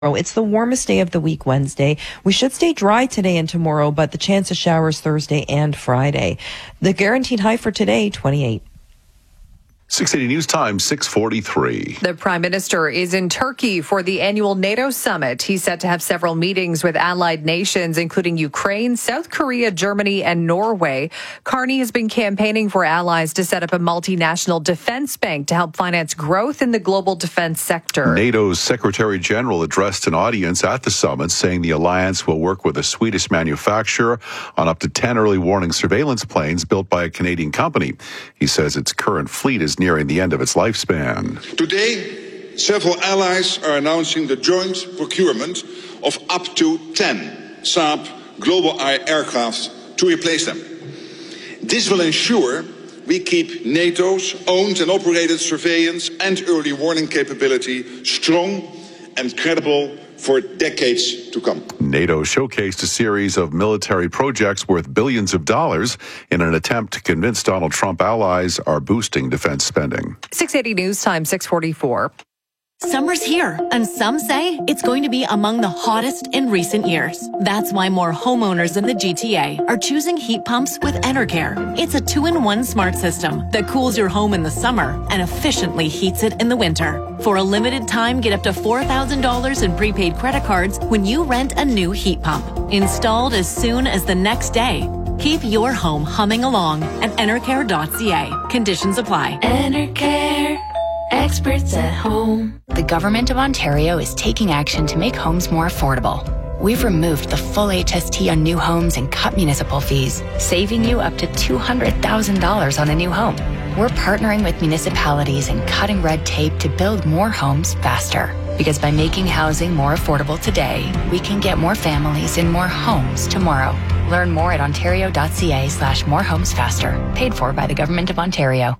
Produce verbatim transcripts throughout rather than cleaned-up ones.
It's the warmest day of the week, Wednesday. We should stay dry today and tomorrow, but the chance of showers Thursday and Friday. The guaranteed high for today, twenty-eight. six eighty News Time, six forty-three. The Prime Minister is in Turkey for the annual NATO summit. He's set to have several meetings with allied nations, including Ukraine, South Korea, Germany, and Norway. Carney has been campaigning for allies to set up a multinational defense bank to help finance growth in the global defense sector. NATO's Secretary General addressed an audience at the summit, saying the alliance will work with a Swedish manufacturer on up to ten early warning surveillance planes built by a Canadian company. He says its current fleet is nearing the end of its lifespan. Today, several allies are announcing the joint procurement of up to ten Saab Global Eye aircraft to replace them. This will ensure we keep NATO's owned and operated surveillance and early warning capability strong and credible for decades to come. NATO showcased a series of military projects worth billions of dollars in an attempt to convince Donald Trump allies are boosting defense spending. six eighty News Time, six forty-four. Summer's here, and some say it's going to be among the hottest in recent years. That's why more homeowners in the G T A are choosing heat pumps with Enercare. It's a two-in-one smart system that cools your home in the summer and efficiently heats it in the winter. For a limited time, get up to four thousand dollars in prepaid credit cards when you rent a new heat pump. Installed as soon as the next day. Keep your home humming along at enercare dot c a. Conditions apply. Enercare. Experts at home. The Government of Ontario is taking action to make homes more affordable. We've removed the full H S T on new homes and cut municipal fees, saving you up to two hundred thousand dollars on a new home. We're partnering with municipalities and cutting red tape to build more homes faster. Because by making housing more affordable today, we can get more families in more homes tomorrow. Learn more at ontario dot c a slash more homes faster. Paid for by the Government of Ontario.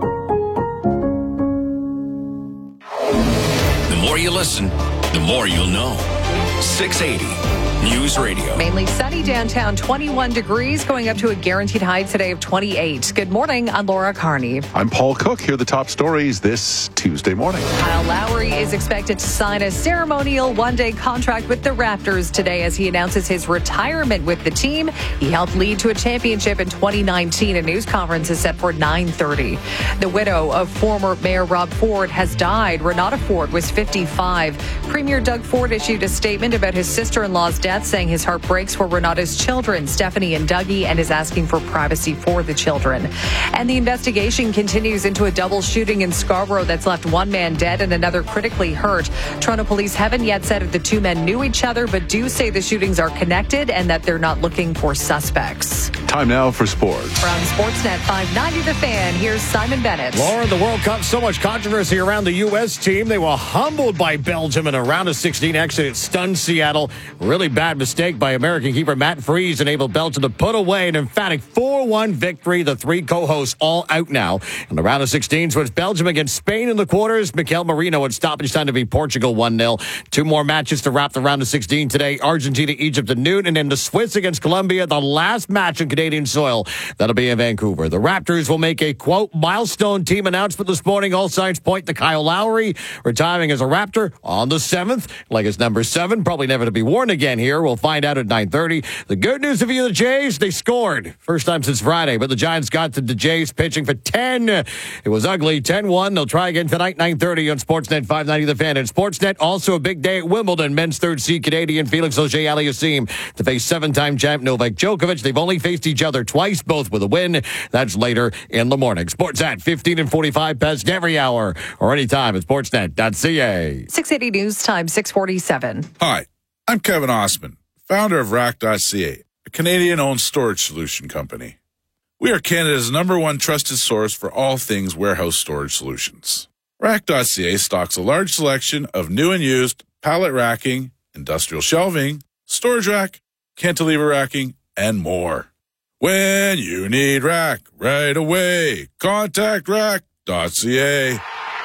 The more you listen, the more you'll know. six eighty News Radio. Mainly sunny downtown, twenty-one degrees, going up to a guaranteed high today of twenty-eight. Good morning, I'm Laura Carney. I'm Paul Cook. Here are the top stories this Tuesday morning. Kyle Lowry is expected to sign a ceremonial one-day contract with the Raptors today as he announces his retirement with the team. He helped lead to a championship in twenty nineteen. A news conference is set for nine thirty. The widow of former Mayor Rob Ford has died. Renata Ford was fifty-five. Premier Doug Ford issued a statement about his sister-in-law's death, saying his heart breaks for Renata's children, Stephanie and Dougie, and is asking for privacy for the children. And the investigation continues into a double shooting in Scarborough that's left one man dead and another critically hurt. Toronto police haven't yet said if the two men knew each other, but do say the shootings are connected and that they're not looking for suspects. Time now for sports. From Sportsnet five ninety The Fan, here's Simon Bennett. Laura, the World Cup, so much controversy around the U S team. They were humbled by Belgium in a round of sixteen exit. It stunned Seattle. Really bad mistake by American keeper Matt Freese enabled Belgium to put away an emphatic four one victory. The three co-hosts all out now. In the round of sixteens was Belgium against Spain in the quarters. Mikel Merino at stoppage time to beat Portugal one nil. Two more matches to wrap the round of sixteen today. Argentina, Egypt at noon, and then the Swiss against Colombia, the last match on Canadian soil. That'll be in Vancouver. The Raptors will make a, quote, milestone team announcement this morning. All signs point to Kyle Lowry retiring as a Raptor on the seventh. Like his number seven, probably never to be worn again here. We'll find out at nine thirty. The good news if you're the Jays, they scored. First time since Friday, but the Giants got to the Jays pitching for ten. It was ugly, ten one. They'll try again tonight, nine thirty on Sportsnet five ninety The Fan. And Sportsnet, also a big day at Wimbledon. Men's third seed Canadian Felix Auger-Aliassime to face seven-time champ Novak Djokovic. They've only faced each other twice, both with a win. That's later in the morning. Sportsnet, fifteen and forty-five past every hour or anytime at sportsnet dot c a. six eighty News Time, six forty-seven. Hi, I'm Kevin Osman, founder of rack dot c a, a Canadian-owned storage solution company. We are Canada's number one trusted source for all things warehouse storage solutions. rack dot c a stocks a large selection of new and used pallet racking, industrial shelving, storage rack, cantilever racking, and more. When you need rack right away, contact rack dot c a.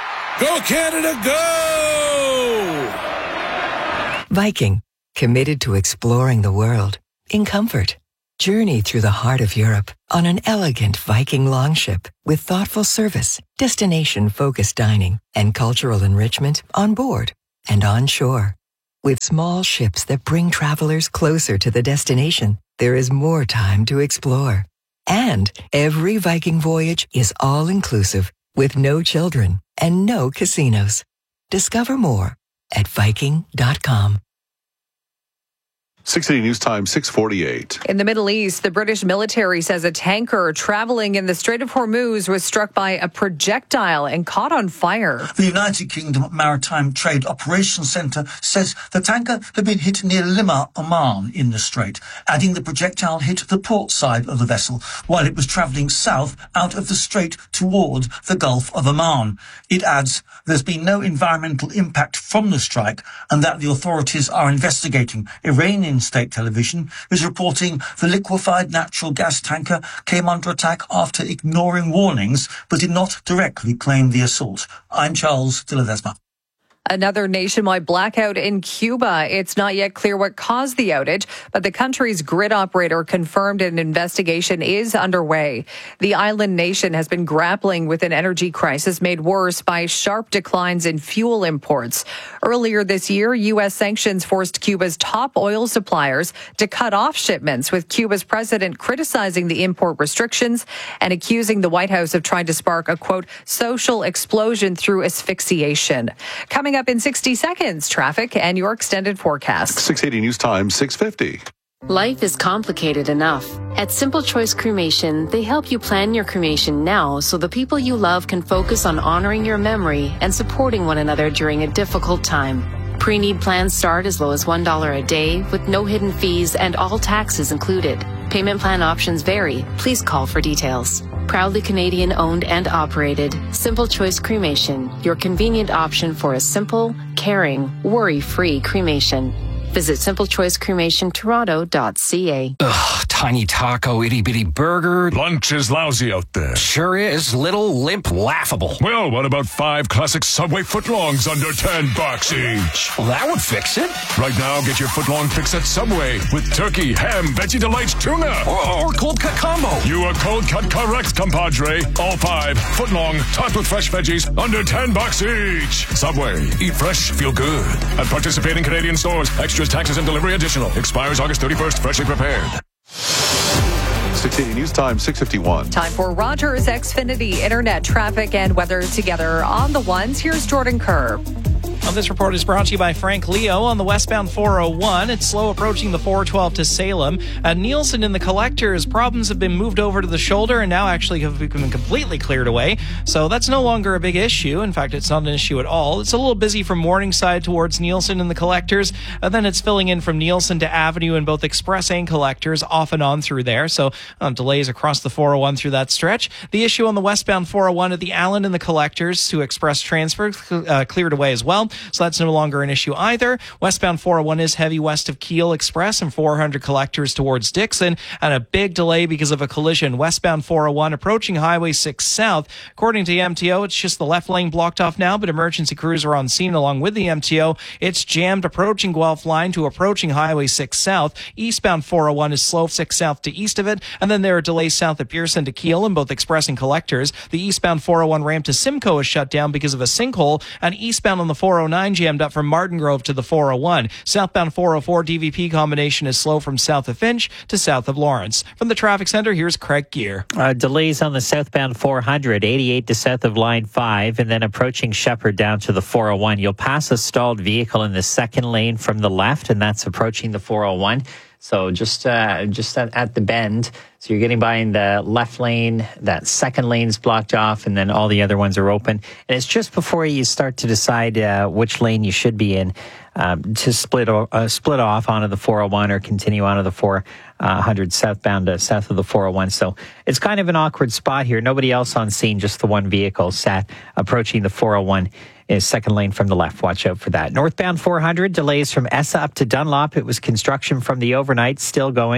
Go Canada, go! Viking, committed to exploring the world in comfort. Journey through the heart of Europe on an elegant Viking longship with thoughtful service, destination-focused dining, and cultural enrichment on board and on shore. With small ships that bring travelers closer to the destination, there is more time to explore. And every Viking voyage is all-inclusive with no children and no casinos. Discover more at Viking dot com. six eighty News Time, six forty-eight. In the Middle East, the British military says a tanker traveling in the Strait of Hormuz was struck by a projectile and caught on fire. The United Kingdom Maritime Trade Operations Centre says the tanker had been hit near Lima, Oman, in the strait, adding the projectile hit the port side of the vessel while it was travelling south out of the strait toward the Gulf of Oman. It adds there's been no environmental impact from the strike and that the authorities are investigating. Iranian state television is reporting the liquefied natural gas tanker came under attack after ignoring warnings but did not directly claim the assault. I'm Charles de Ledesma. Another nationwide blackout in Cuba. It's not yet clear what caused the outage, but the country's grid operator confirmed an investigation is underway. The island nation has been grappling with an energy crisis made worse by sharp declines in fuel imports. Earlier this year, U S sanctions forced Cuba's top oil suppliers to cut off shipments, with Cuba's president criticizing the import restrictions and accusing the White House of trying to spark a, quote, social explosion through asphyxiation. Coming up in sixty seconds, traffic and your extended forecast. six eighty News Time, six fifty. Life is complicated enough. At Simple Choice Cremation, they help you plan your cremation now so the people you love can focus on honoring your memory and supporting one another during a difficult time. Pre-need plans start as low as one dollar a day with no hidden fees and all taxes included. Payment plan options vary. Please call for details. Proudly Canadian owned and operated, Simple Choice Cremation, your convenient option for a simple, caring, worry-free cremation. Visit simple choice cremation toronto dot c a. Ugh, tiny taco, itty-bitty burger. Lunch is lousy out there. Sure is. Little, limp, laughable. Well, what about five classic Subway footlongs under ten bucks each? Well, that would fix it. Right now, get your footlong fix at Subway with turkey, ham, veggie delights, tuna. Or, or cold cut combo. You are cold cut correct, compadre. All five footlong topped with fresh veggies under ten bucks each. Subway. Eat fresh, feel good. At participating Canadian stores, extras, taxes, and delivery additional. Expires August thirty-first. Freshly prepared. six eighty News Time, six fifty-one. Time for Rogers Xfinity Internet traffic and weather together on the ones. Here's Jordan Kerr. Well, this report is brought to you by Frank Leo on the westbound four oh one. It's slow approaching the four twelve to Salem. At Nielsen in the collectors, problems have been moved over to the shoulder and now actually have been completely cleared away. So that's no longer a big issue. In fact, it's not an issue at all. It's a little busy from Morningside towards Nielsen in the collectors. And then it's filling in from Nielsen to Avenue in both express and collectors off and on through there. So um, delays across the four oh one through that stretch. The issue on the westbound four oh one at the Allen in the collectors to express transfer uh, cleared away as well. So that's no longer an issue either. Westbound four oh one is heavy west of Keele Express and four hundred collectors towards Dixon, and a big delay because of a collision. Westbound four oh one approaching Highway six South. According to M T O, it's just the left lane blocked off now, but emergency crews are on scene along with the M T O. It's jammed approaching Guelph Line to approaching Highway six South. Eastbound four oh one is slow six South to east of it, and then there are delays south of Pearson to Keele in both express and collectors. The eastbound four oh one ramp to Simcoe is shut down because of a sinkhole, and eastbound on the four oh nine jammed up from Martin Grove to the four oh one. Southbound four oh four D V P combination is slow from south of Finch to south of Lawrence. From the traffic center, here's Craig Gear. Uh, delays on the southbound four hundred, eighty-eight to south of line five, and then approaching Shepherd down to the four oh one. You'll pass a stalled vehicle in the second lane from the left, and that's approaching the four oh one. So just uh, just at, at the bend. So you're getting by in the left lane, that second lane's blocked off, and then all the other ones are open. And it's just before you start to decide uh, which lane you should be in um, to split uh, split off onto the four oh one or continue onto the four hundred southbound uh, south of the four oh one. So it's kind of an awkward spot here. Nobody else on scene, just the one vehicle sat approaching the four oh one. Is second lane from the left. Watch out for that. Northbound four hundred, delays from Essa up to Dunlop. It was construction from the overnight, still going.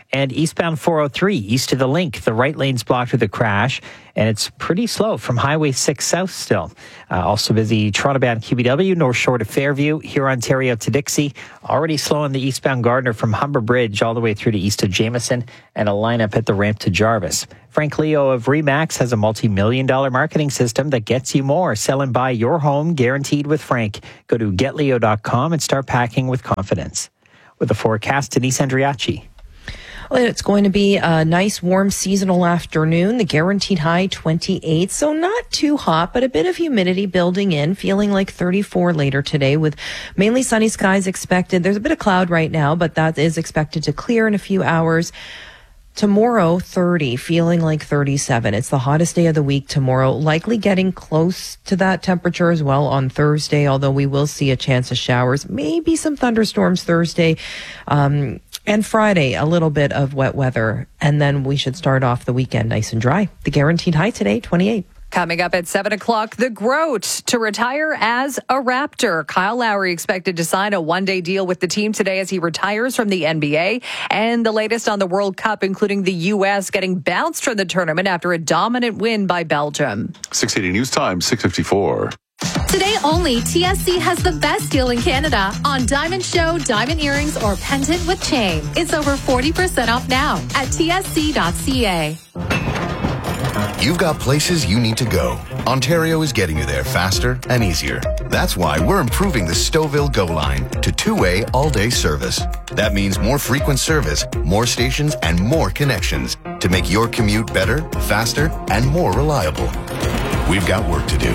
And eastbound four oh three, east of the link, the right lane's blocked with a crash, and it's pretty slow from Highway six south still. Uh, also busy Toronto-bound Q B W, North Shore to Fairview, here Ontario to Dixie. Already slow on the eastbound Gardiner from Humber Bridge all the way through to east of Jameson, and a lineup at the ramp to Jarvis. Frank Leo of Remax has a multi-million dollar marketing system that gets you more. Sell and buy your home guaranteed with Frank. Go to get leo dot com and start packing with confidence. With the forecast, Denise Andriachi. Well, it's going to be a nice, warm, seasonal afternoon. The guaranteed high twenty-eight, so not too hot, but a bit of humidity building in, feeling like thirty-four later today with mainly sunny skies expected. There's a bit of cloud right now, but that is expected to clear in a few hours. Tomorrow, thirty, feeling like thirty-seven. It's the hottest day of the week tomorrow, likely getting close to that temperature as well on Thursday, although we will see a chance of showers, maybe some thunderstorms Thursday. Um, And Friday, a little bit of wet weather. And then we should start off the weekend nice and dry. The guaranteed high today, twenty-eight. Coming up at seven o'clock, the Groat to retire as a Raptor. Kyle Lowry expected to sign a one-day deal with the team today as he retires from the N B A. And the latest on the World Cup, including the U S getting bounced from the tournament after a dominant win by Belgium. six eighty News Time, six fifty-four. Today only, T S C has the best deal in Canada on Diamond Show, diamond earrings, or pendant with chain. It's over forty percent off now at T S C dot C A. You've got places you need to go. Ontario is getting you there faster and easier. That's why we're improving the Stouffville Go line to two-way all-day service. That means more frequent service, more stations, and more connections to make your commute better, faster, and more reliable. We've got work to do.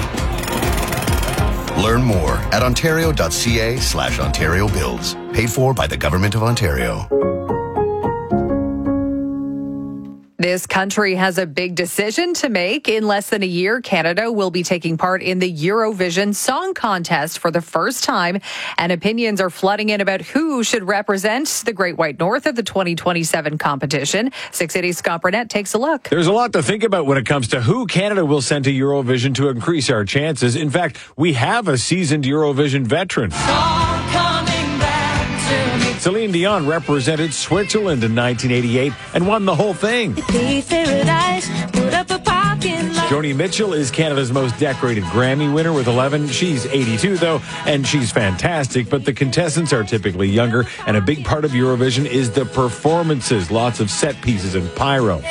Learn more at ontario dot c a slash Ontario Builds. Paid for by the Government of Ontario. This country has a big decision to make. In less than a year, Canada will be taking part in the Eurovision Song Contest for the first time, and opinions are flooding in about who should represent the Great White North at the twenty twenty-seven competition. six eighty Scott Burnett takes a look. There's a lot to think about when it comes to who Canada will send to Eurovision to increase our chances. In fact, we have a seasoned Eurovision veteran. Celine Dion represented Switzerland in nineteen eighty-eight and won the whole thing. Joni Mitchell is Canada's most decorated Grammy winner with eleven. She's eighty-two, though, and she's fantastic, but the contestants are typically younger, and a big part of Eurovision is the performances, lots of set pieces and pyro.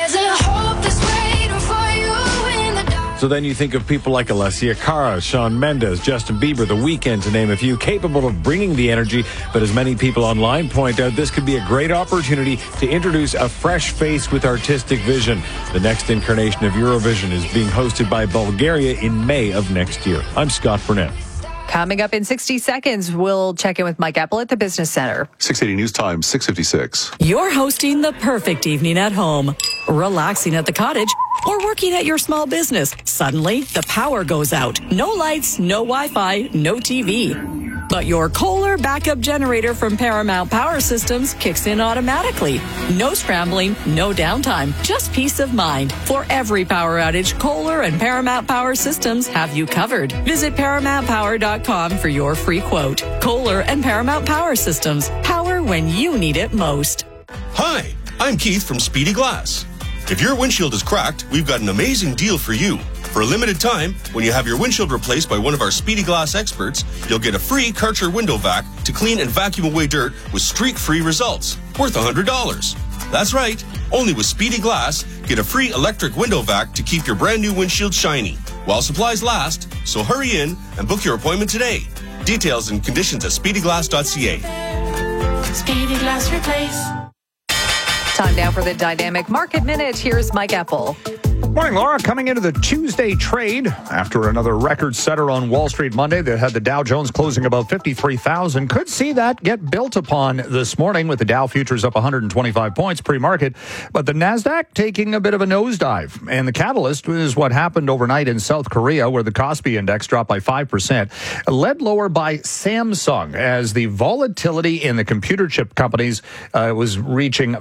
So then you think of people like Alessia Cara, Shawn Mendes, Justin Bieber, The Weeknd, to name a few, capable of bringing the energy. But as many people online point out, this could be a great opportunity to introduce a fresh face with artistic vision. The next incarnation of Eurovision is being hosted by Bulgaria in May of next year. I'm Scott Burnett. Coming up in sixty seconds, we'll check in with Mike Apple at the Business Center. six eighty News Time, six fifty-six. You're hosting the perfect evening at home, relaxing at the cottage, or working at your small business. Suddenly, the power goes out. No lights, no Wi-Fi, no T V. But your Kohler backup generator from Paramount Power Systems kicks in automatically. No scrambling, no downtime, just peace of mind. For every power outage, Kohler and Paramount Power Systems have you covered. Visit paramount power dot com for your free quote. Kohler and Paramount Power Systems. Power when you need it most. Hi, I'm Keith from Speedy Glass. If your windshield is cracked, we've got an amazing deal for you. For a limited time, when you have your windshield replaced by one of our Speedy Glass experts, you'll get a free Karcher window vac to clean and vacuum away dirt with streak-free results, worth one hundred dollars. That's right, only with Speedy Glass, get a free electric window vac to keep your brand new windshield shiny, while supplies last, so hurry in and book your appointment today. Details and conditions at speedy glass dot c a. Speedy Glass Replace. Time now for the Dynamic Market Minute. Here's Mike Apple. Morning, Laura. Coming into the Tuesday trade after another record setter on Wall Street Monday that had the Dow Jones closing about fifty-three thousand. Could see that get built upon this morning with the Dow futures up one hundred twenty-five points pre-market. But the NASDAQ taking a bit of a nosedive. And the catalyst is what happened overnight in South Korea, where the Kospi index dropped by five percent, led lower by Samsung as the volatility in the computer chip companies uh, was reaching max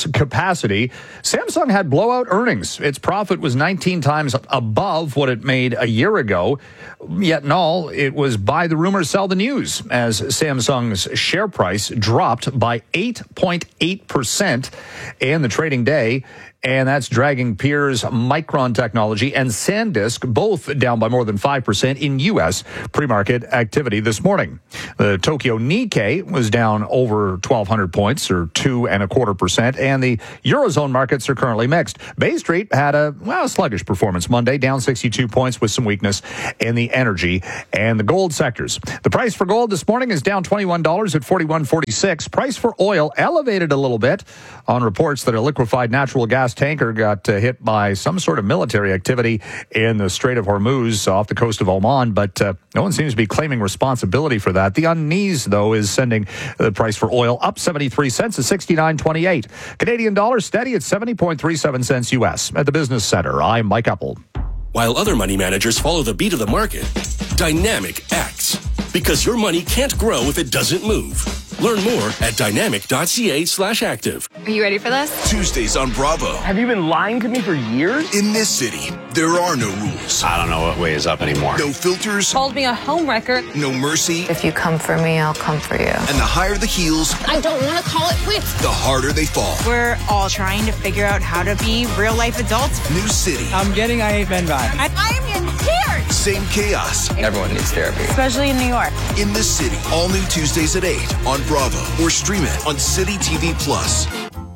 its capacity. Samsung had blowout earnings. Its profit was nineteen times above what it made a year ago. Yet in all, it was buy the rumor, sell the news, as Samsung's share price dropped by eight point eight percent in the trading day. And that's dragging peers Micron Technology and SanDisk both down by more than five percent in U S pre-market activity this morning. The Tokyo Nikkei was down over twelve hundred points, or two and a quarter percent, and the Eurozone markets are currently mixed. Bay Street had a, well, sluggish performance Monday, down sixty-two points with some weakness in the energy and the gold sectors. The price for gold this morning is down twenty-one dollars at forty-one forty-six. Price for oil elevated a little bit on reports that a liquefied natural gas tanker got uh, hit by some sort of military activity in the Strait of Hormuz off the coast of Oman, but uh, no one seems to be claiming responsibility for that. The unease, though, is sending the price for oil up seventy-three cents to sixty-nine twenty-eight. Canadian dollar steady at seventy point three seven cents U S. At the Business Center, I'm Mike Apple. While other money managers follow the beat of the market, Dynamic acts. Because your money can't grow if it doesn't move. Learn more at dynamic.ca slash active. Are you ready for this? Tuesdays on Bravo. Have you been lying to me for years? In this city, there are no rules. I don't know what way is up anymore. No filters. Called me a homewrecker. No mercy. If you come for me, I'll come for you. And the higher the heels, I don't want to call it quits. the harder they fall. We're all trying to figure out how to be real life adults. New city. I'm getting I Hate Men vibe. I, I'm in tears. Same chaos. Everyone needs therapy. Especially in New York. In this city. All new Tuesdays at eight on Bravo. Or stream it on City T V Plus.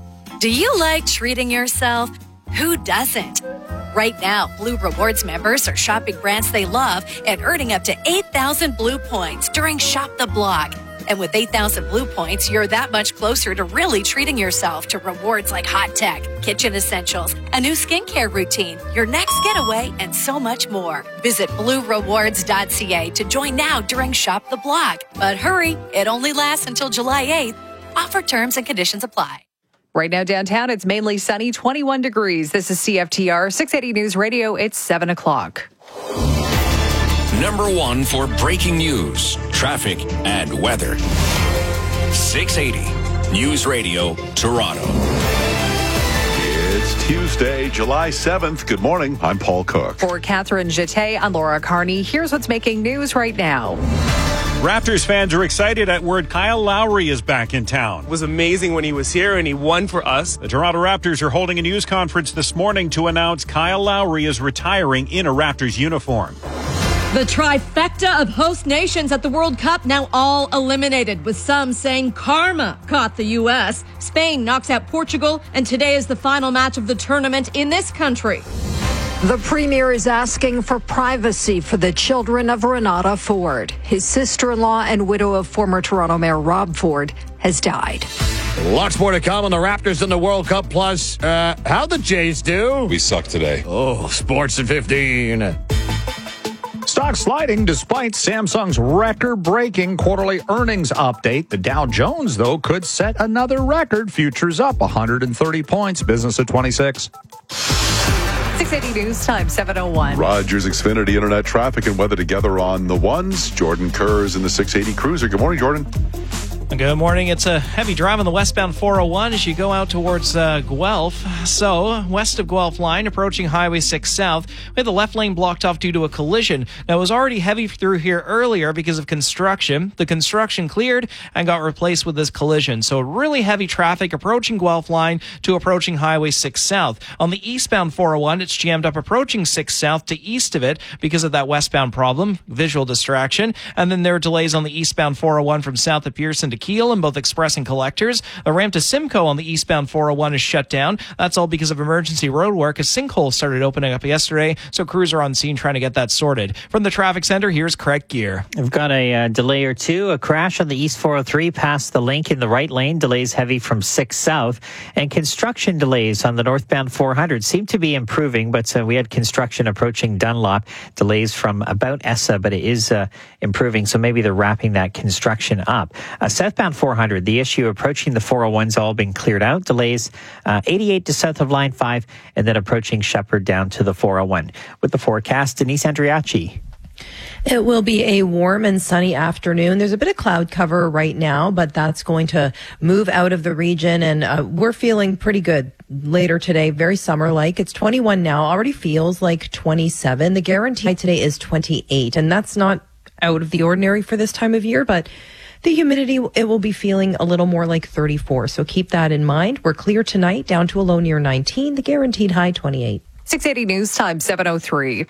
Do you like treating yourself? Who doesn't? Right now, Blue Rewards members are shopping brands they love and earning up to eight thousand Blue points during Shop the Block. And with eight thousand Blue points, you're that much closer to really treating yourself to rewards like hot tech, kitchen essentials, a new skincare routine, your next getaway, and so much more. Visit blue rewards dot c a to join now during Shop the Block. But hurry, it only lasts until July eighth. Offer terms and conditions apply. Right now downtown, it's mainly sunny, twenty-one degrees. This is C F T R six eighty News Radio. It's seven o'clock. Number one for breaking news, traffic, and weather. six eighty News Radio, Toronto. It's Tuesday, July seventh. Good morning. I'm Paul Cook. For Catherine Jeté, I'm Laura Carney. Here's what's making news right now. Raptors fans are excited at word Kyle Lowry is back in town. It was amazing when he was here and he won for us. The Toronto Raptors are holding a news conference this morning to announce Kyle Lowry is retiring in a Raptors uniform. The trifecta of host nations at the World Cup now all eliminated, with some saying karma caught the U S. Spain knocks out Portugal, and today is the final match of the tournament in this country. The premier is asking for privacy for the children of Renata Ford. His sister-in-law and widow of former Toronto Mayor Rob Ford has died. Lots more to come on the Raptors and the World Cup. Plus, uh, how'd the Jays do? We suck today. Oh, sports at fifteen. Stock sliding despite Samsung's record-breaking quarterly earnings update. The Dow Jones, though, could set another record. Futures up one hundred thirty points. Business at twenty-six. six eighty News Time, seven oh one. Rogers Xfinity Internet traffic and weather together on the ones. Jordan Kerr is in the six eighty Cruiser. Good morning, Jordan. Good morning. It's a heavy drive on the westbound four oh one as you go out towards uh, Guelph. So, west of Guelph line, approaching Highway six South, we had the left lane blocked off due to a collision. Now, it was already heavy through here earlier because of construction. The construction cleared and got replaced with this collision. So, really heavy traffic approaching Guelph line to approaching Highway six South. On the eastbound four oh one, it's jammed up approaching six South to east of it because of that westbound problem, visual distraction. And then there are delays on the eastbound four oh one from south of Pearson to Keel in both express and collectors. The ramp to Simcoe on the eastbound four oh one is shut down. That's all because of emergency road work. A sinkhole started opening up yesterday, so crews are on scene trying to get that sorted. From the traffic center, here's Craig Gear. We've got a uh, delay or two. A crash on the East four oh three past the link in the right lane. Delays heavy from six South. And construction delays on the northbound four hundred seem to be improving, but uh, we had construction approaching Dunlop. Delays from about Essa, but it is uh, improving, so maybe they're wrapping that construction up. Uh, southbound four hundred, the issue approaching the four oh one's all been cleared out. Delays uh, eighty-eight to south of line five, and then approaching Shepherd down to the four oh one. With the forecast, Denise Andriachi. It will be a warm and sunny afternoon. There's a bit of cloud cover right now, but that's going to move out of the region, and uh, we're feeling pretty good later today. Very summer-like. It's twenty-one now. Already feels like twenty-seven. The guarantee today is twenty-eight, and that's not out of the ordinary for this time of year, but the humidity, it will be feeling a little more like thirty-four. So keep that in mind. We're clear tonight, down to a low near nineteen. The guaranteed high, twenty-eight. six eighty News Time, seven oh three.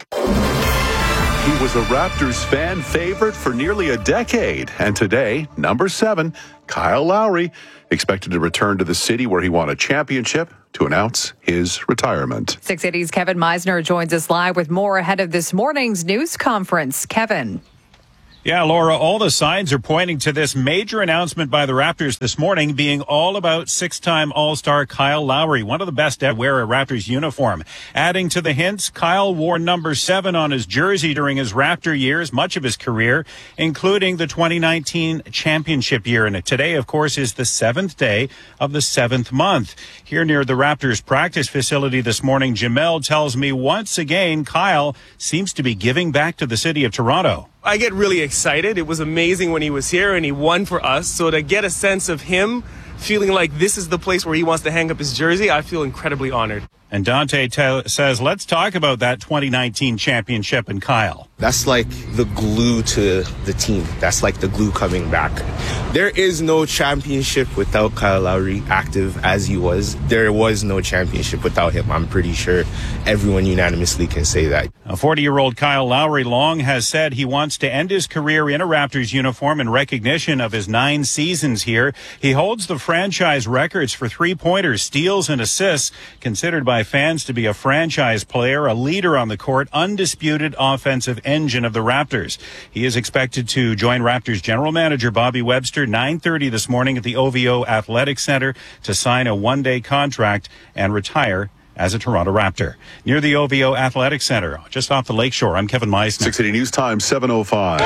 He was a Raptors fan favorite for nearly a decade. And today, number seven, Kyle Lowry, expected to return to the city where he won a championship to announce his retirement. six eighty's Kevin Meisner joins us live with more ahead of this morning's news conference. Kevin. Yeah, Laura, all the signs are pointing to this major announcement by the Raptors this morning being all about six-time All-Star Kyle Lowry, one of the best to wear a Raptors uniform. Adding to the hints, Kyle wore number seven on his jersey during his Raptor years, much of his career, including the twenty nineteen championship year. And today, of course, is the seventh day of the seventh month. Here near the Raptors practice facility this morning, Jamel tells me once again, Kyle seems to be giving back to the city of Toronto. I get really excited. It was amazing when he was here and he won for us. So to get a sense of him feeling like this is the place where he wants to hang up his jersey, I feel incredibly honored. And Dante te- says, let's talk about that twenty nineteen championship and Kyle. That's like the glue to the team. That's like the glue coming back. There is no championship without Kyle Lowry active as he was. There was no championship without him. I'm pretty sure everyone unanimously can say that. A forty-year-old Kyle Lowry long has said he wants to end his career in a Raptors uniform in recognition of his nine seasons here. He holds the franchise records for three-pointers, steals, and assists, considered by fans to be a franchise player, a leader on the court, undisputed offensive engine of the Raptors. He is expected to join Raptors general manager Bobby Webster nine thirty this morning at the O V O Athletic Center to sign a one-day contract and retire as a Toronto Raptor. Near the O V O Athletic Center, just off the lakeshore, I'm Kevin Meisner. six eighty News Time, seven oh five.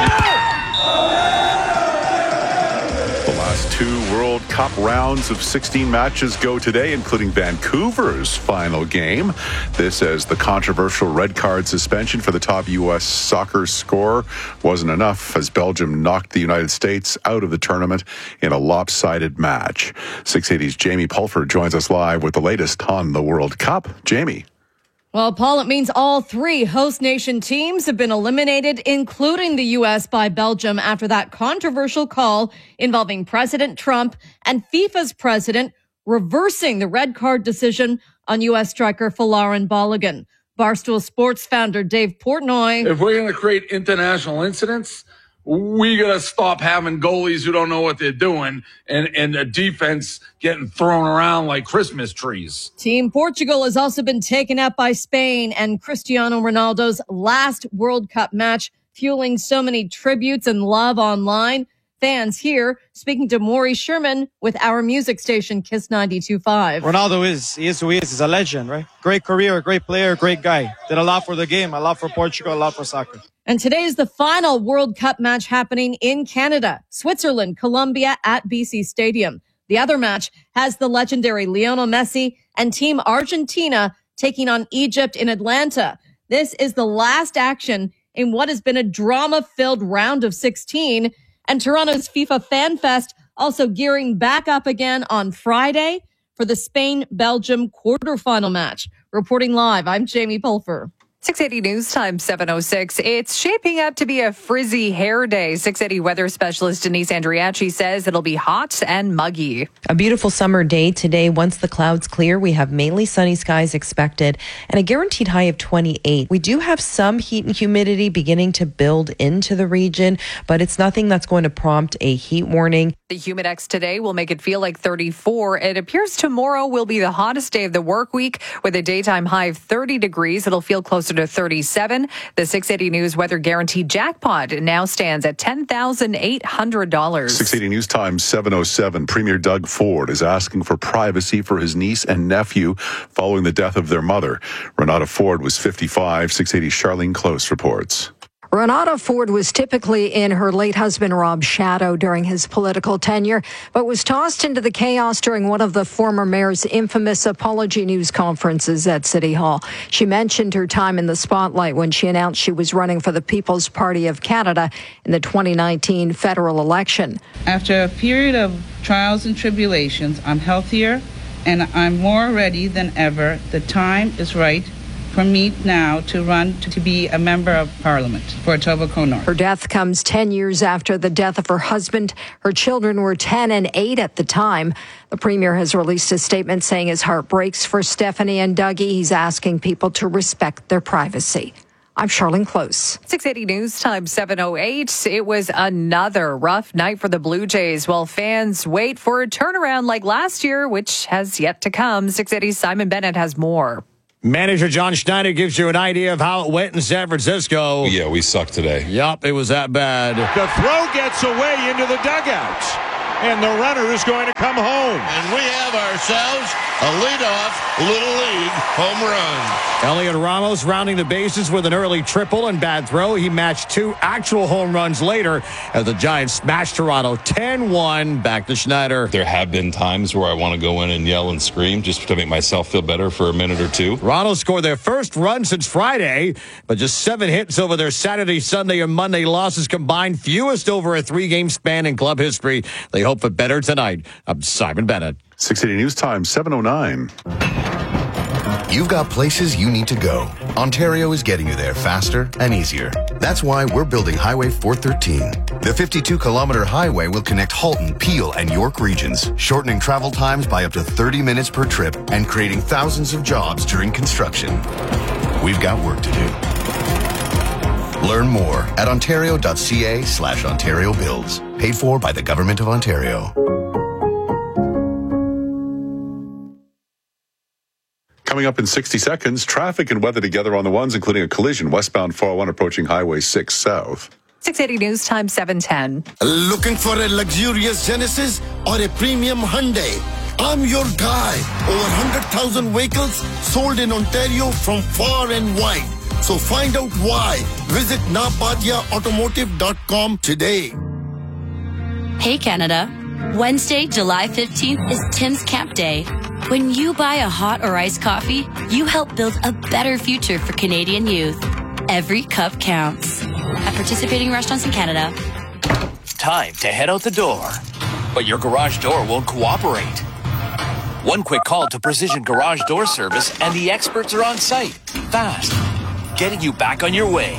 The last two World Cup rounds of sixteen matches go today, including Vancouver's final game. This as the controversial red card suspension for the top U S soccer scorer wasn't enough as Belgium knocked the United States out of the tournament in a lopsided match. six eighty's Jamie Pulford joins us live with the latest on the World Cup. Jamie. Well, Paul, it means all three host nation teams have been eliminated, including the U S by Belgium after that controversial call involving President Trump and FIFA's president reversing the red card decision on U S striker Folarin Balogun. Barstool Sports founder Dave Portnoy. If we're going to create international incidents, we got to stop having goalies who don't know what they're doing and, and a defense getting thrown around like Christmas trees. Team Portugal has also been taken out by Spain and Cristiano Ronaldo's last World Cup match, fueling so many tributes and love online. Fans here speaking to Maury Sherman with our music station Kiss ninety-two point five. Ronaldo is, he is who he is. He's a legend, right? Great career, great player, great guy. Did a lot for the game, a lot for Portugal, a lot for soccer. And today is the final World Cup match happening in Canada. Switzerland, Colombia at B C Stadium. The other match has the legendary Lionel Messi and Team Argentina taking on Egypt in Atlanta. This is the last action in what has been a drama-filled round of sixteen. And Toronto's FIFA Fan Fest also gearing back up again on Friday for the Spain-Belgium quarterfinal match. Reporting live, I'm Jamie Pulfer. six eighty News Time, seven oh six. It's shaping up to be a frizzy hair day. six eighty weather specialist Denise Andriachi says it'll be hot and muggy. A beautiful summer day today. Once the clouds clear, we have mainly sunny skies expected and a guaranteed high of twenty-eight. We do have some heat and humidity beginning to build into the region, but it's nothing that's going to prompt a heat warning. The Humidex today will make it feel like thirty-four. It appears tomorrow will be the hottest day of the work week with a daytime high of thirty degrees. It'll feel closer to thirty-seven. The six eighty News weather guaranteed jackpot now stands at ten thousand eight hundred dollars. six eighty News Time, seven oh seven. Premier Doug Ford is asking for privacy for his niece and nephew following the death of their mother. Renata Ford was fifty-five. six eighty Charlene Close reports. Renata Ford was typically in her late husband Rob's shadow during his political tenure, but was tossed into the chaos during one of the former mayor's infamous apology news conferences at City Hall. She mentioned her time in the spotlight when she announced she was running for the People's Party of Canada in the twenty nineteen federal election. After a period of trials and tribulations, I'm healthier and I'm more ready than ever. The time is right for me now to run to be a member of parliament for Etobicoke North. Her death comes ten years after the death of her husband. Her children were ten and eight at the time. The premier has released a statement saying his heart breaks for Stephanie and Dougie. He's asking people to respect their privacy. I'm Charlene Close. six eighty News Time, seven oh eight. It was another rough night for the Blue Jays while fans wait for a turnaround like last year, which has yet to come. six eighty's Simon Bennett has more. Manager John Schneider gives you an idea of how it went in San Francisco. Yeah, we sucked today. Yup, it was that bad. The throw gets away into the dugouts, and the runner is going to come home. And we have ourselves a leadoff Little League home run. Elliot Ramos rounding the bases with an early triple and bad throw. He matched two actual home runs later as the Giants smashed Toronto ten one. Back to Schneider. There have been times where I want to go in and yell and scream just to make myself feel better for a minute or two. Toronto scored their first run since Friday, but just seven hits over their Saturday, Sunday, and Monday losses combined, fewest over a three-game span in club history. They hope for better tonight. I'm Simon Bennett. six eighty News Time, seven oh nine. You've got places you need to go. Ontario is getting you there faster and easier. That's why we're building Highway four thirteen. The fifty-two kilometer highway will connect Halton, Peel, and York regions, shortening travel times by up to thirty minutes per trip and creating thousands of jobs during construction. We've got work to do. Learn more at ontario.ca slash Ontario Builds. Paid for by the Government of Ontario. Coming up in sixty seconds, traffic and weather together on the ones, including a collision westbound four oh one approaching Highway six South. six eighty News Time, seven ten. Looking for a luxurious Genesis or a premium Hyundai? I'm your guy. Over one hundred thousand vehicles sold in Ontario from far and wide. So find out why. Visit napadia automotive dot com today. Hey Canada. Wednesday, July fifteenth is Tim's Camp Day. When you buy a hot or iced coffee, you help build a better future for Canadian youth. Every cup counts. At participating restaurants in Canada. Time to head out the door. But your garage door won't cooperate. One quick call to Precision Garage Door Service and the experts are on site. Fast. Getting you back on your way.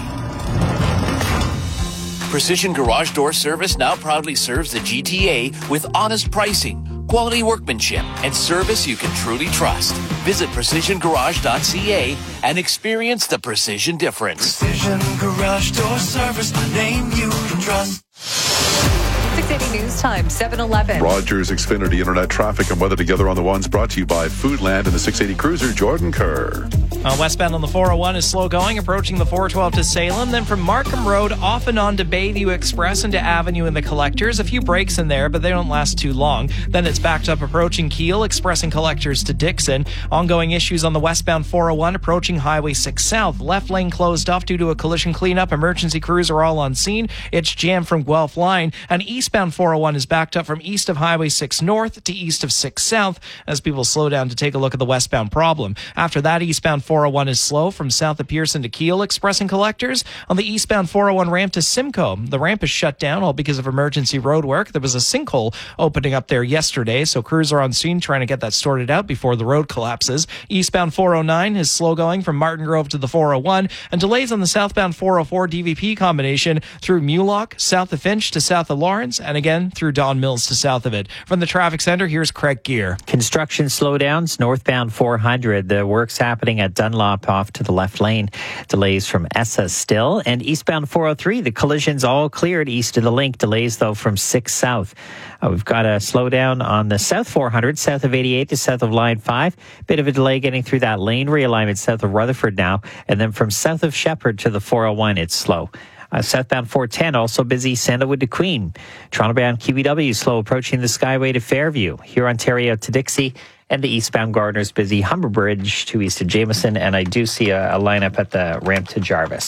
Precision Garage Door Service now proudly serves the G T A with honest pricing, quality workmanship, and service you can truly trust. Visit precision garage dot c a and experience the precision difference. Precision Garage Door Service, the name you can trust. six eighty News Time, seven eleven. Rogers Xfinity Internet traffic and weather together on the ones brought to you by Foodland and the six eighty Cruiser, Jordan Kerr. Uh, westbound on the four oh one is slow going, approaching the four twelve to Salem. Then from Markham Road off and on to Bayview Express into Avenue and the Collectors. A few breaks in there, but they don't last too long. Then it's backed up approaching Keele, Express and Collectors to Dixon. Ongoing issues on the westbound four oh one approaching Highway six South. Left lane closed off due to a collision cleanup. Emergency crews are all on scene. It's jammed from Guelph Line. And eastbound four oh one is backed up from east of Highway six North to east of six South as people slow down to take a look at the westbound problem. After that, eastbound four oh one is slow from south of Pearson to Keele, Express and Collectors. On the eastbound four oh one ramp to Simcoe, the ramp is shut down all because of emergency road work. There was a sinkhole opening up there yesterday, so crews are on scene trying to get that sorted out before the road collapses. Eastbound four oh nine is slow going from Martin Grove to the four oh one, and delays on the southbound four oh four D V P combination through Mulock, south of Finch to south of Lawrence, and again through Don Mills to south of it. From the traffic center, here's Craig Gear. Construction slowdowns northbound four hundred. The work's happening at Dunlop off to the left lane. Delays from Essa still. And eastbound four oh three, the collision's all cleared east of the link. Delays, though, from six south. Uh, we've got a slowdown on the south four hundred, south of eighty-eight to south of line five. Bit of a delay getting through that lane realignment south of Rutherford now. And then from south of Shepherd to the four oh one, it's slow. Uh, southbound four ten, also busy Sandalwood to Queen. Toronto-bound Q B W slow approaching the Skyway to Fairview. Here, Ontario to Dixie. And the eastbound Gardner's busy Humber Bridge to east of Jameson. And I do see a, a lineup at the ramp to Jarvis.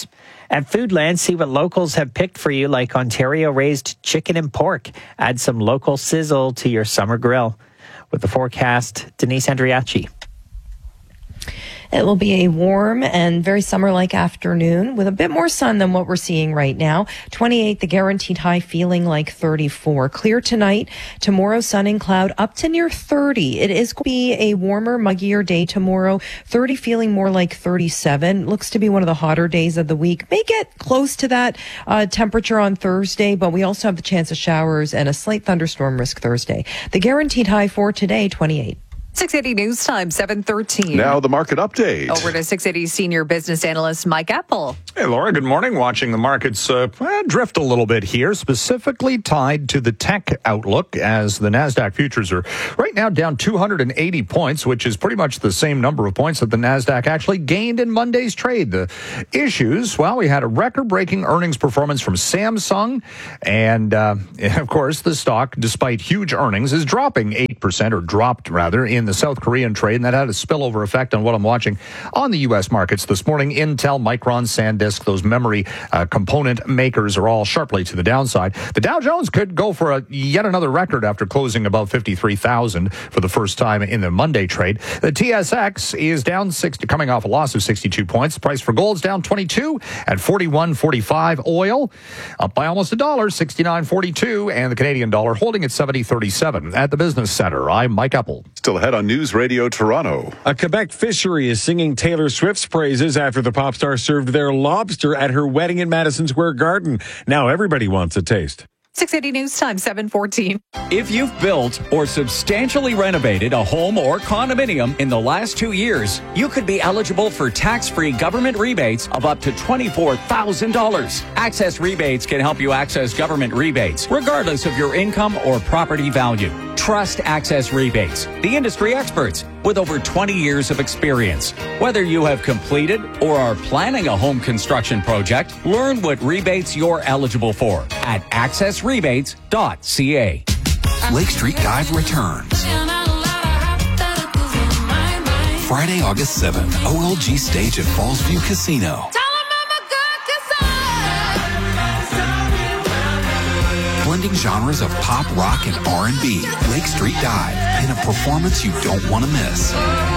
At Foodland, see what locals have picked for you, like Ontario-raised chicken and pork. Add some local sizzle to your summer grill. With the forecast, Denise Andriachi. It will be a warm and very summer-like afternoon with a bit more sun than what we're seeing right now. twenty-eight, the guaranteed high, feeling like thirty-four. Clear tonight. Tomorrow, sun and cloud up to near thirty. It is going to be a warmer, muggier day tomorrow. thirty feeling more like thirty-seven. Looks to be one of the hotter days of the week. May get close to that uh, temperature on Thursday, but we also have the chance of showers and a slight thunderstorm risk Thursday. The guaranteed high for today, twenty-eight. six eighty News Time, seven thirteen. Now the market update. Over to six eighty Senior Business Analyst Mike Apple. Hey, Laura, good morning. Watching the markets uh, drift a little bit here, specifically tied to the tech outlook, as the NASDAQ futures are right now down two hundred eighty points, which is pretty much the same number of points that the NASDAQ actually gained in Monday's trade. The issues, well, we had a record-breaking earnings performance from Samsung, and, uh, of course, the stock, despite huge earnings, is dropping eight percent, or dropped, rather, in the South Korean trade, and that had a spillover effect on what I'm watching on the U S markets this morning. Intel, Micron, SanDisk, those memory uh, component makers are all sharply to the downside. The Dow Jones could go for a, yet another record after closing above fifty-three thousand for the first time in the Monday trade. The T S X is down sixty, coming off a loss of sixty-two points. The price for gold's down twenty-two at forty-one forty-five. Oil up by almost a dollar, sixty-nine forty-two, and the Canadian dollar holding at seventy thirty-seven. At the Business Center, I'm Mike Apple. Still ahead on News Radio Toronto. A Quebec fishery is singing Taylor Swift's praises after the pop star served their lobster at her wedding in Madison Square Garden. Now everybody wants a taste. six eighty News Time, seven fourteen. If you've built or substantially renovated a home or condominium in the last two years, you could be eligible for tax-free government rebates of up to twenty-four thousand dollars. Access Rebates can help you access government rebates, regardless of your income or property value. Trust Access Rebates, the industry experts with over twenty years of experience. Whether you have completed or are planning a home construction project, learn what rebates you're eligible for at access rebates dot c a. Lake Street Dive returns Friday, August seventh, O L G stage at Fallsview Casino. Blending genres of pop, rock, and R and B, Lake Street Dive, in a performance you don't want to miss.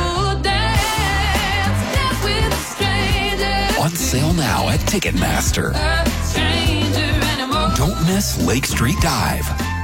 On sale now at Ticketmaster. Don't miss Lake Street Dive.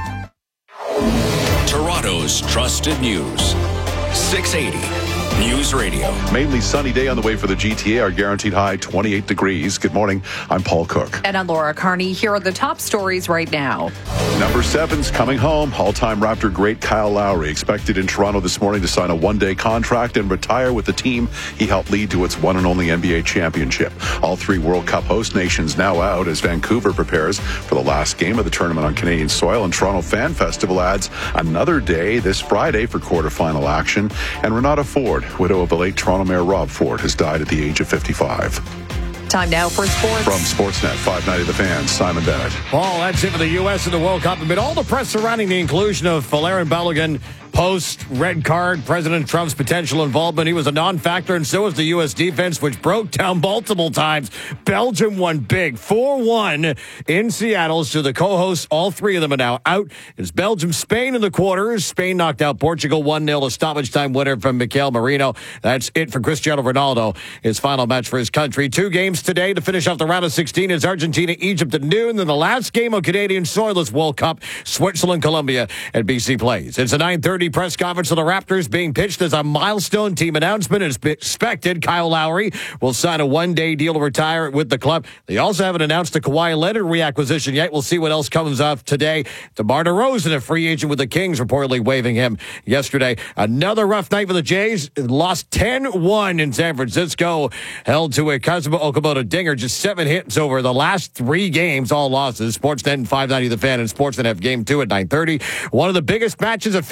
Toronto's trusted news. six eighty News Radio. Mainly sunny day on the way for the G T A. Our guaranteed high, twenty-eight degrees. Good morning. I'm Paul Cook. And I'm Laura Carney. Here are the top stories right now. Number seven's coming home. All-time Raptor great Kyle Lowry expected in Toronto this morning to sign a one-day contract and retire with the team he helped lead to its one and only N B A championship. All three World Cup host nations now out as Vancouver prepares for the last game of the tournament on Canadian soil, and Toronto Fan Festival adds another day this Friday for quarterfinal action. And Renata Ford, widow of the late Toronto Mayor Rob Ford, has died at the age of fifty-five. Time now for sports. From Sportsnet five ninety The Fan, Simon Bennett. Well, that's it for the U S and the World Cup. Amid all the press surrounding the inclusion of Folarin Balogun post-red card, President Trump's potential involvement, he was a non-factor, and so was the U S defense, which broke down multiple times. Belgium won big, four one in Seattle, so the co-hosts, all three of them are now out. It's Belgium-Spain in the quarters. Spain knocked out Portugal one nil, a stoppage time winner from Mikel Merino. That's it for Cristiano Ronaldo, his final match for his country. Two games today to finish off the round of sixteen is Argentina, Egypt at noon. Then the last game of Canadian soil is World Cup, Switzerland, Colombia at B C Place. It's a nine thirty press conference of the Raptors being pitched as a milestone team announcement. It's expected Kyle Lowry will sign a one-day deal to retire with the club. They also haven't announced a Kawhi Leonard reacquisition yet. We'll see what else comes up today. DeMar DeRozan, a free agent with the Kings, reportedly waiving him yesterday. Another rough night for the Jays. Lost ten one in San Francisco. Held to a Kazuma Okamoto dinger. Just seven hits over the last three games, all losses. Sportsnet and five ninety The Fan and Sportsnet have game two at nine thirty. One of the biggest matches of Felix Auger